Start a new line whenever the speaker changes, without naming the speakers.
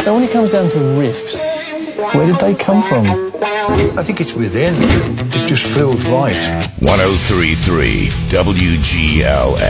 So when it comes down to riffs, where did they come from?
I think it's within. It just feels right.
103.3 WGL